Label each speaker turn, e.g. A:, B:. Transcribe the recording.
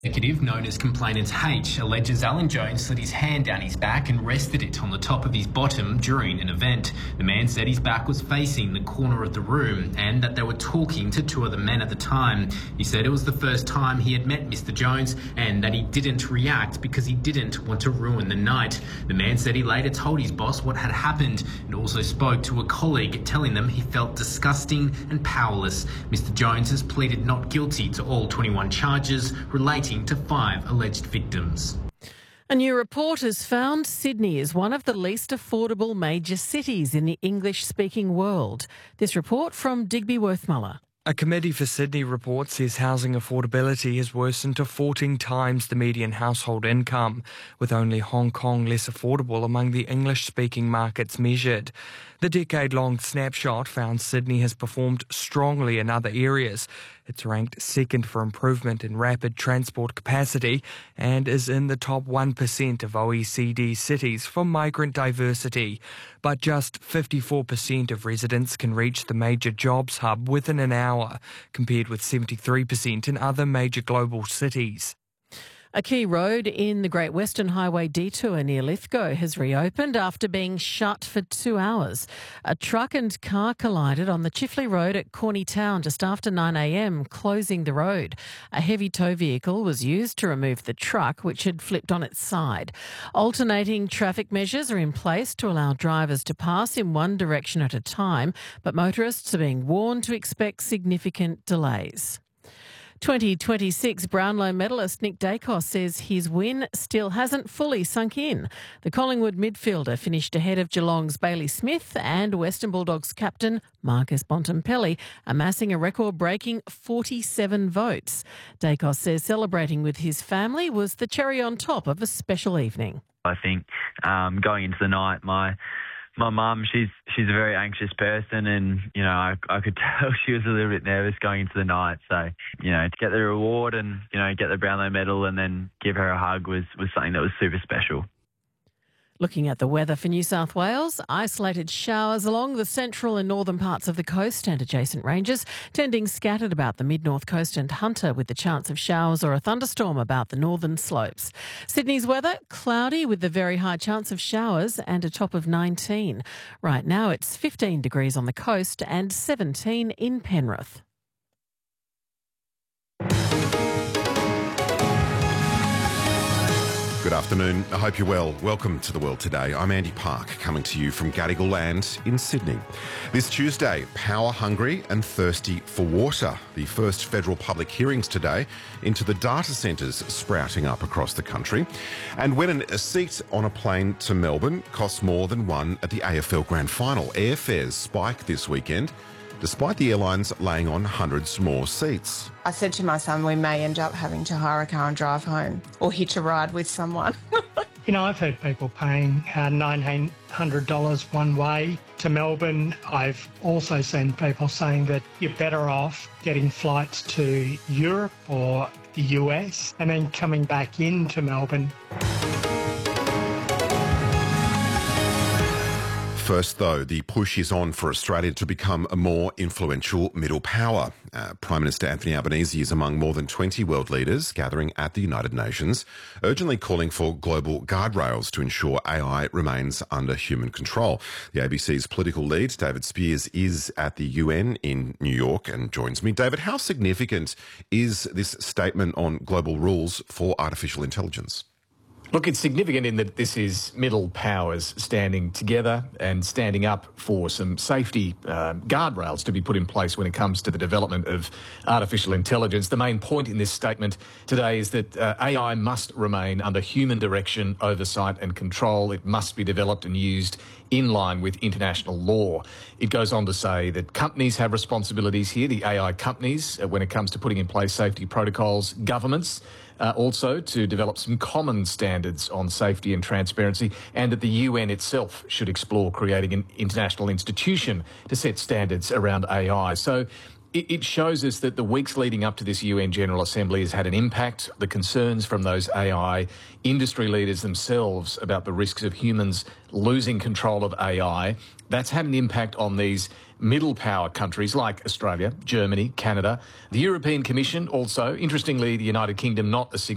A: Executive known as Complainant H alleges Alan Jones slid his hand down his back and rested it on the top of his bottom during an event. The man said his back was facing the corner of the room and that they were talking to two other men at the time. He said it was the first time he had met Mr. Jones and that he didn't react because he didn't want to ruin the night. The man said he later told his boss what had happened and also spoke to a colleague, telling them he felt disgusting and powerless. Mr. Jones has pleaded not guilty to all 21 charges relating to 5 alleged victims.
B: A new report has found Sydney is one of the least affordable major cities in the English-speaking world. This report from Digby Worthmuller.
C: A committee for Sydney report says housing affordability has worsened to 14 times the median household income, with only Hong Kong less affordable among the English-speaking markets measured. The decade-long snapshot found Sydney has performed strongly in other areas. It's ranked second for improvement in rapid transport capacity and is in the top 1% of OECD cities for migrant diversity. But just 54% of residents can reach the major jobs hub within an hour, compared with 73% in other major global cities.
B: A key road in the Great Western Highway detour near Lithgow has reopened after being shut for 2 hours. A truck and car collided on the Chifley Road at Corney Town just after 9 a.m, closing the road. A heavy tow vehicle was used to remove the truck, which had flipped on its side. Alternating traffic measures are in place to allow drivers to pass in one direction at a time, but motorists are being warned to expect significant delays. 2026 Brownlow medalist Nick Daicos says his win still hasn't fully sunk in. The Collingwood midfielder finished ahead of Geelong's Bailey Smith and Western Bulldogs captain Marcus Bontempelli, amassing a record-breaking 47 votes. Daicos says celebrating with his family was the cherry on top of a special evening.
D: I think going into the night, my mum, she's a very anxious person, and, you know, I could tell she was a little bit nervous going into the night. So, you know, to get the reward and, you know, get the Brownlow medal and then give her a hug was something that was super special.
B: Looking at the weather for New South Wales, isolated showers along the central and northern parts of the coast and adjacent ranges, tending scattered about the mid-north coast and Hunter, with the chance of showers or a thunderstorm about the northern slopes. Sydney's weather, cloudy with the very high chance of showers and a top of 19. Right now it's 15 degrees on the coast and 17 in Penrith.
E: Good afternoon. I hope you're well. Welcome to The World Today. I'm Andy Park, coming to you from Gadigal Land in Sydney. This Tuesday, power hungry and thirsty for water. The first federal public hearings today into the data centres sprouting up across the country. And when a seat on a plane to Melbourne costs more than one at the AFL Grand Final, airfares spike this weekend, despite the airlines laying on hundreds more seats.
F: I said to my son, we may end up having to hire a car and drive home or hitch a ride with someone.
G: You know, I've heard people paying $1,900 one way to Melbourne. I've also seen people saying that you're better off getting flights to Europe or the US and then coming back into Melbourne.
E: First, though, the push is on for Australia to become a more influential middle power. Prime Minister Anthony Albanese is among more than 20 world leaders gathering at the United Nations, urgently calling for global guardrails to ensure AI remains under human control. The ABC's political lead, David Spears, is at the UN in New York and joins me. David, how significant is this statement on global rules for artificial intelligence?
H: Look, it's significant in that this is middle powers standing together and standing up for some safety guardrails to be put in place when it comes to the development of artificial intelligence. The main point in this statement today is that AI must remain under human direction, oversight and control. It must be developed and used in line with international law. It goes on to say that companies have responsibilities here, the AI companies, when it comes to putting in place safety protocols, governments also to develop some common standards on safety and transparency, and that the UN itself should explore creating an international institution to set standards around AI. So it shows us that the weeks leading up to this UN General Assembly has had an impact. The concerns from those AI industry leaders themselves about the risks of humans losing control of AI, that's had an impact on these middle power countries like Australia, Germany, Canada, the European Commission also. Interestingly, the United Kingdom not a